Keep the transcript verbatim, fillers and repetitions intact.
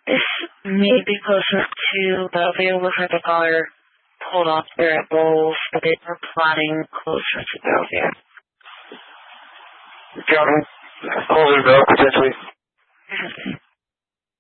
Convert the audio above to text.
This may be closer to Bellevue. Looks like the caller pulled off there at Bowles, but they were plotting closer to Bellevue. Counting. Holding Bell, potentially. Okay.